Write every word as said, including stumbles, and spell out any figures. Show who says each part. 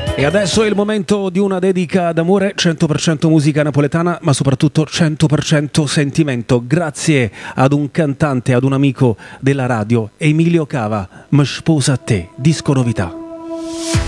Speaker 1: E adesso è il momento di una dedica d'amore, cento per cento musica napoletana, ma soprattutto cento per cento sentimento. Grazie ad un cantante, ad un amico della radio, Emilio Cava, Mi sposa a te, disco novità.